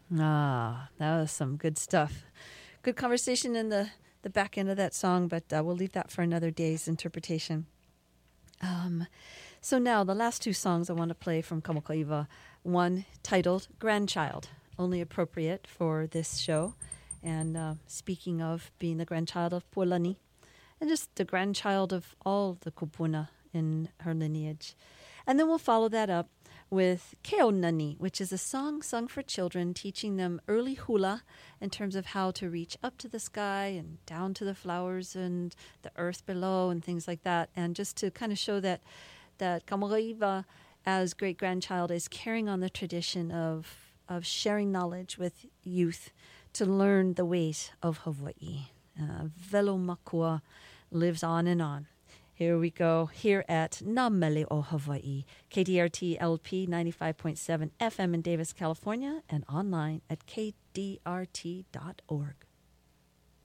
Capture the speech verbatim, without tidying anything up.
Ah, that was some good stuff. Good conversation in the, the back end of that song, but uh, we'll leave that for another day's interpretation. Um, so now the last two songs I want to play from Kamokoiva. One titled Grandchild, only appropriate for this show. And uh, speaking of being the grandchild of Puolani, and just the grandchild of all the kupuna in her lineage. And then we'll follow that up with Keonani, which is a song sung for children, teaching them early hula in terms of how to reach up to the sky and down to the flowers and the earth below and things like that. And just to kind of show that, that Kamokoiva, as great-grandchild, is carrying on the tradition of, of sharing knowledge with youth to learn the ways of Hawaii. Uh, Velo Makua lives on and on. Here we go, here at Na Mele o Hawaii, K D R T L P ninety-five point seven F M in Davis, California, and online at k d r t dot org.